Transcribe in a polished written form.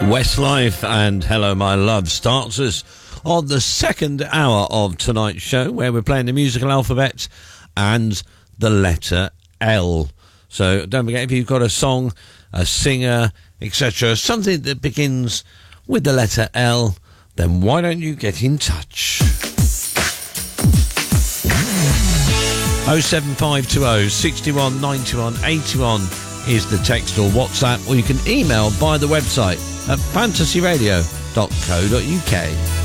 Westlife and Hello My Love starts us on the second hour of tonight's show, where we're playing the musical alphabet and the letter L. So don't forget, if you've got a song, a singer, etc., something that begins with the letter L, then why don't you get in touch? 07520 61 91 81 is the text or WhatsApp, or you can email via the website at fantasyradio.co.uk.